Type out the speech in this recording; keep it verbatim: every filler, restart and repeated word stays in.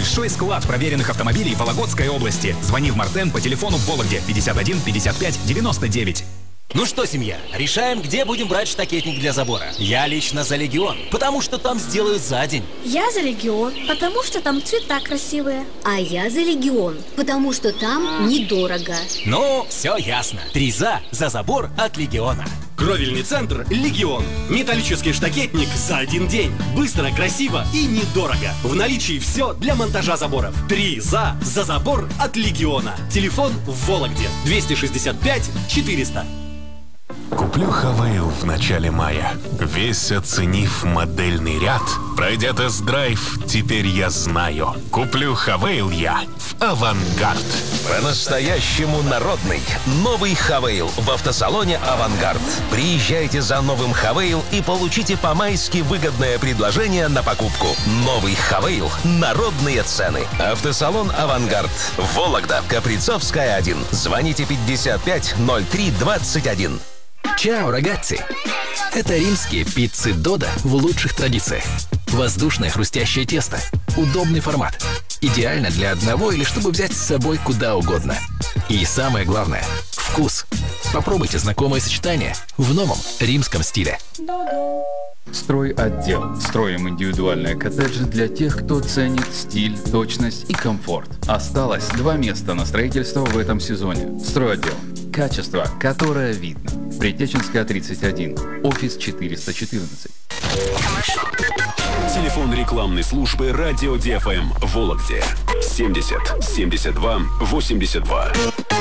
Большой склад проверенных автомобилей в Вологодской области. Звони в Мартен по телефону в Вологде пятьдесят один пятьдесят пять девяносто девять. Ну что, семья, решаем, где будем брать штакетник для забора. Я лично за Легион, потому что там сделают за день. Я за Легион, потому что там цвета красивые. А я за Легион, потому что там недорого. Ну, все ясно. Три за, за забор от Легиона. Кровельный центр «Легион». Металлический штакетник за один день. Быстро, красиво и недорого. В наличии все для монтажа заборов. Три за, за забор от Легиона. Телефон в Вологде двести шестьдесят пять четыреста. Куплю Хавейл в начале мая. Весь оценив модельный ряд, пройдя тест-драйв, теперь я знаю. Куплю Хавейл я в «Авангард». По-настоящему народный. Новый Хавейл в автосалоне «Авангард». Приезжайте за новым Хавейл и получите по-майски выгодное предложение на покупку. Новый Хавейл. Народные цены. Автосалон «Авангард». Вологда. Каприцовская, один. Звоните пятьдесят пять ноль три двадцать один. Чао, рагацзи! Это римские пиццы Додо в лучших традициях. Воздушное хрустящее тесто. Удобный формат. Идеально для одного или чтобы взять с собой куда угодно. И самое главное – вкус. Попробуйте знакомое сочетание в новом римском стиле. Стройотдел. Строим индивидуальные коттеджи для тех, кто ценит стиль, точность и комфорт. Осталось два места на строительство в этом сезоне. Стройотдел. Качество, которое видно. Притеченская, тридцать один. Офис четыреста четырнадцать. Телефон рекламной службы «Радио ди эф эм» в Вологде семьдесят семьдесят два восемьдесят два.